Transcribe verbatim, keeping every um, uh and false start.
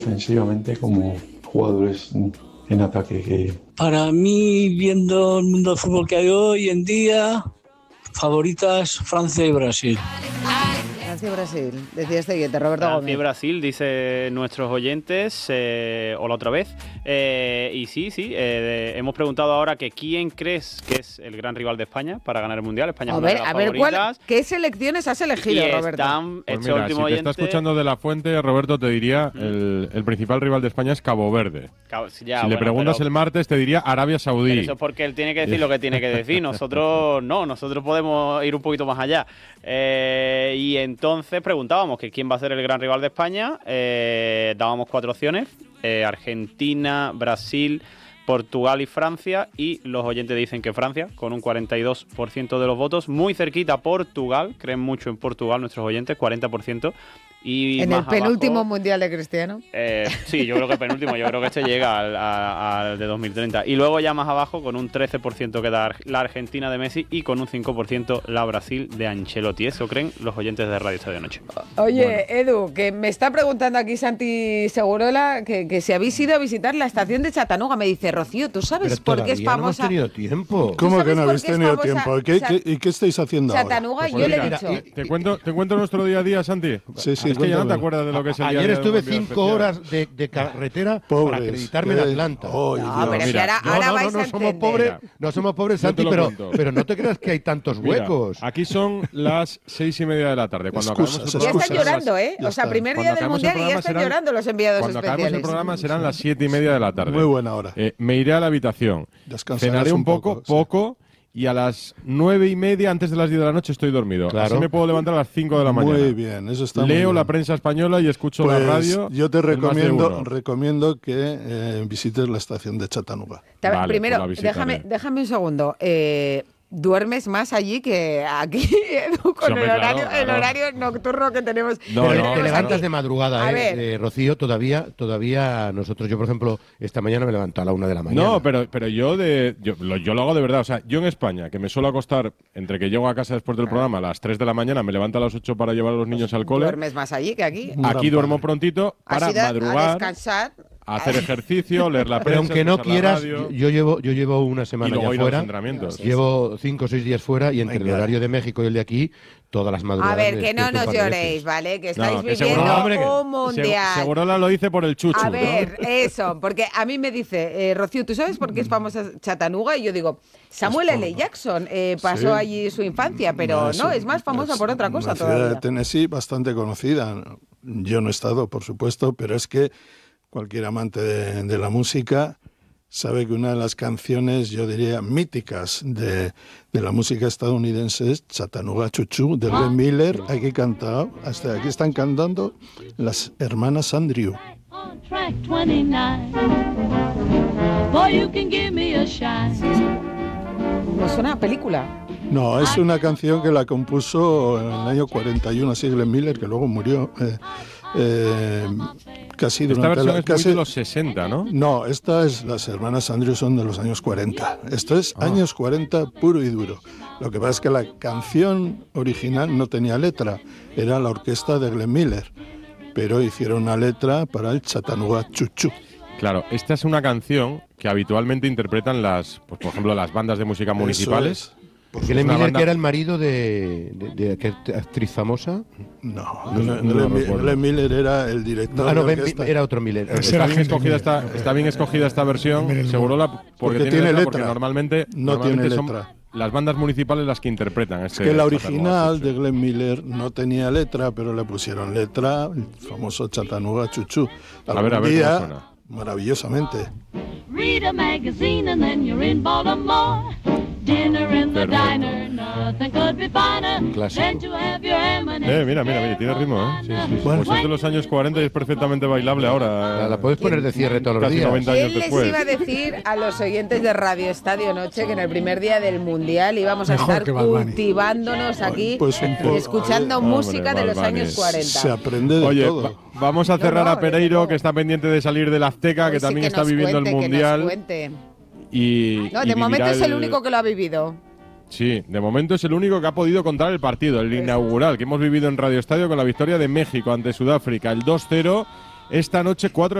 ofensivamente como jugadores en ataque. Que... Para mí, viendo el mundo del fútbol que hay hoy en día, favoritas Francia y Brasil. Francia y Brasil, decía este siguiente, Roberto Francia Gómez. y Brasil, dice nuestros oyentes, eh, hola otra vez. Eh, y sí, sí, eh, hemos preguntado ahora que quién crees que es el gran rival de España para ganar el Mundial. España A es una ver, de las a ver, ¿cuál, favoritas. ¿qué selecciones has elegido, Y Roberto? están, Pues este mira, último si te oyente, está escuchando de la fuente, Roberto, te diría el, el principal rival de España es Cabo Verde. Cabo- ya, si bueno, le preguntas pero- el martes, te diría Arabia Saudí. Pero eso es porque él tiene que decir lo que tiene que decir. Nosotros no, nosotros podemos ir un poquito más allá. Eh, y entonces preguntábamos que quién va a ser el gran rival de España. Eh, dábamos cuatro opciones: eh, Argentina, Brasil, Portugal y Francia. Y los oyentes dicen que Francia, con un cuarenta y dos por ciento de los votos. Muy cerquita Portugal, creen mucho en Portugal nuestros oyentes, cuarenta por ciento. Y En más el penúltimo abajo, mundial de Cristiano. eh, sí, yo creo que penúltimo, yo creo que este llega al, a- al de dos mil treinta. Y luego ya más abajo, con un trece por ciento queda Ar- la Argentina de Messi y con un cinco por ciento la Brasil de Ancelotti. Eso creen los oyentes de Radio Estadio Noche. Oye, Bueno. Edu, que me está preguntando aquí Santi Segurola que, que si habéis ido a visitar la estación de Chattanooga. Me dice, Rocío, ¿tú sabes Pero por qué es todavía no hemos famosa tenido tiempo. ¿Cómo sabes que no por habéis qué es tenido famosa tiempo? ¿Y qué, Cha- qué- y qué estáis haciendo ahora? Chattanooga? Pues Yo le he mira, dicho. Te cuento, te cuento nuestro día a día, Santi. Sí, sí, es que ya no te cuéntame. acuerdas de lo que es el día a Ayer día de estuve un día cinco especial. horas de, de carretera Pobres, para acreditarme en que- Atlanta. Ay, No, Dios. pero es que mira, ahora, No, ahora no, vais no, a no somos entender. pobres, no somos pobres, Yo Santi, te lo pero, cuento. pero no te creas que hay tantos Mira, huecos. aquí son las seis y media de la tarde. Cuando Excusas, acabemos el Ya programa están serán llorando, las- ¿eh? ya O sea, está. primer Cuando día del acabemos el mundial y ya programa están serán- llorando los enviados Cuando acabemos el especiales. programa serán las siete y media de la tarde. Muy buena hora. Eh, me iré a la habitación, Descansarás cenaré un un poco, poco, sí. poco, y a las nueve y media, antes de las diez de la noche, estoy dormido. Claro. Así me puedo levantar a las cinco de la mañana. Muy bien, eso está muy Leo bien. la prensa española y escucho Pues la radio. yo te el más de recomiendo, uno. recomiendo que eh, visites la estación de Chattanooga. Ta- Vale, Primero, pues la visitaré. déjame, déjame un segundo. Eh, duermes más allí que aquí, Edu, con Sí, hombre, el, horario, claro, el claro. horario nocturno que tenemos. No, Pero no, te no, levantas no. de madrugada, A ¿eh? ver. Eh, Rocío, todavía, todavía nosotros, yo por ejemplo, esta mañana me levanto a la una de la mañana. No, pero, pero yo de yo lo, yo lo hago de verdad. O sea, yo en España, que me suelo acostar entre que llego a casa después del programa a las tres de la mañana, me levanto a las ocho para llevar a los niños al cole. Duermes más allí que aquí. Un gran Aquí duermo padre. prontito Has para ido a madrugar, descansar. a hacer ejercicio, leer la Pero prensa, aunque no escuchar la quieras, radio. yo, yo llevo, yo llevo una Y semana luego ya ir a los fuera. entrenamientos. Llevo cinco o seis días fuera y entre el Venga. horario de México y el de aquí, todas las madrugadas. A ver, me que no despierto un nos par de lloréis, veces. ¿vale? Que No, estáis que viviendo Segurola, hombre, que- un mundial. Segurola lo dice por el chuchu. A ¿no? ver, eso, porque a mí me dice, eh, Rocío, ¿tú sabes por qué es famosa Chattanooga? Y yo digo, Samuel L. Jackson eh, pasó Sí. allí su infancia, pero Es no, un- es más famosa es por otra cosa una ciudad todavía. de Tennessee bastante conocida. Yo no he estado, por supuesto, pero es que cualquier amante de, de la música sabe que una de las canciones, yo diría, míticas de, de la música estadounidense es Chattanooga Choo Choo, de Glenn Miller. Aquí cantado, hasta aquí están cantando las hermanas Andrew. On track twenty-nine. Boy, you can give me a shine. Me suena a película. No, es una canción que la compuso en el año cuarenta y uno, así Glenn Miller, que luego murió. eh, eh, casi Esta durante versión la, es muy casi, de los sesenta, ¿no? No, esta es las hermanas Andrew, son de los años cuarenta. Esto es Ah. años cuarenta puro y duro. Lo que pasa es que la canción original no tenía letra, era la orquesta de Glenn Miller, pero hicieron una letra para el Chattanooga Choo Choo. Claro, esta es una canción que habitualmente interpretan las, pues, por ejemplo, las bandas de música municipales. Eso es. Porque Glenn Una Miller, banda- que era el marido de, de, de aquella actriz famosa. No, No, Glenn, no lo Glenn- recuerdo. Glenn Miller era el director Ah, no, de Ben- orquesta. era otro Miller. Está bien, escogida esta, está bien escogida esta versión, Segurola, porque, Porque tiene, tiene letra, letra. porque normalmente, No normalmente tiene son letra. las bandas municipales las que interpretan. Es Este que la Chattanooga original Choo de Choo. Glenn Miller no tenía letra, pero le pusieron letra, el famoso Chattanooga Choo Choo. A ver, a ver Algún cómo día, suena. maravillosamente. Read a magazine and then you're in Baltimore. Dinner in the Perfecto. diner, nothing could be finer Clásico. than to have your M and Eh, mira, mira, mira, tiene ritmo, ¿eh? Sí, sí, sí. Pues es de los años cuarenta y es perfectamente bailable ahora. La, la puedes poner de cierre todos los Casi días. noventa años ¿Quién les después. iba a decir a los oyentes de Radio Estadio Noche que en el primer día del Mundial íbamos a Mejor estar que Bad Bunny. cultivándonos aquí, Pues un poco, escuchando oye. música Hombre, de los Bad Bunny. años cuarenta? Se aprende de Oye, todo. va- vamos a No, cerrar no, a Pereiro, desde que está pendiente de salir del Azteca, que Pues sí, también está nos viviendo cuente, el que nos Mundial. cuente. Y, No, y de momento vivirá es el único que lo ha vivido. Sí, de momento es el único que ha podido contar el partido, el inaugural, que hemos vivido en Radio Estadio con la victoria de México ante Sudáfrica, el dos cero, esta noche, cuatro